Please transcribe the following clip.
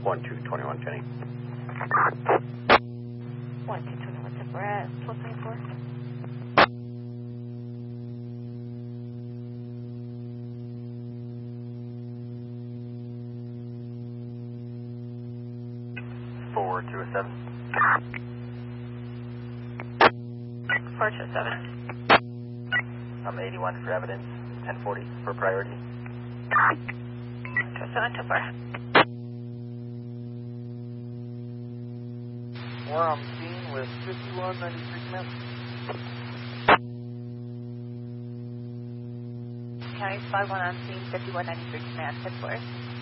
1221 Jenny. 1221 10, we're at 1224. Forward to a 7. 427. I'm 81 for evidence, 1040 for priority. 207 to 4. We're on scene with 5193 command. County Squad 1 on scene, 5193 command, 10-4.